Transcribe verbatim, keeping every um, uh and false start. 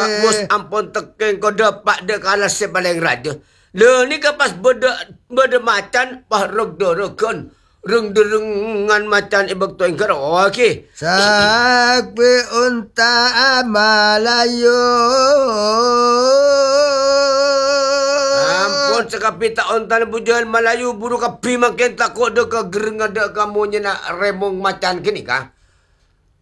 mus ampun teking kau dapat de kalah sebaleng raja. Le ni ke pas beda beda macan pah reg dorogon. Reng derengan macan ibak tuan karo. Okey. Sakbe unta Malayu. Ampun sekapi tak ontan bujal Melayu buru kapi makin takut de ke gereng ada kamu nak remong macan kini kah?